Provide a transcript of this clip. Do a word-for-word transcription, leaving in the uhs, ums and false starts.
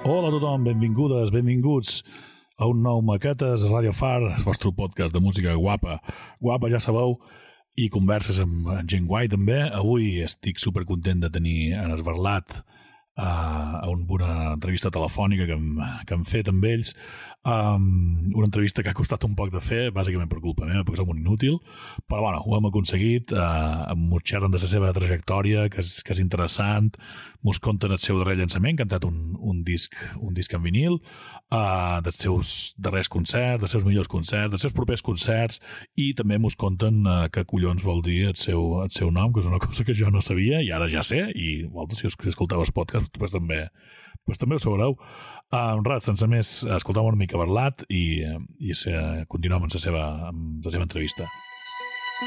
Hola a tothom, benvingudes, benvinguts a un nou Maquetes Radio Far, el vostre podcast de música guapa. Guapa, ja sabeu, i converses amb gent guai també. Avui estic supercontent de tenir en Esberlat a una entrevista telefònica que hem, que hem fet amb ells. Um, una entrevista que ha costat un poc de fer, bàsicament per culpa meva, perquè som un inútil, però bueno, ho hem aconseguit. Uh, mos xerren de la seva trajectòria, que és, que és interessant, mos conten el seu darrer llançament, que han tret un, un, disc, un disc en vinil, uh, dels seus darrers concerts, dels seus millors concerts, dels seus propers concerts, i també mos conten uh, què collons vol dir el seu, el seu nom, que és una cosa que jo no sabia, i ara ja sé, i vosaltres, si escolteu el podcast, pues també, pues també ho sabreu. Uh, res, sense més, escolteu una mica Esberlat i, i se, continuem amb la seva, amb la seva entrevista.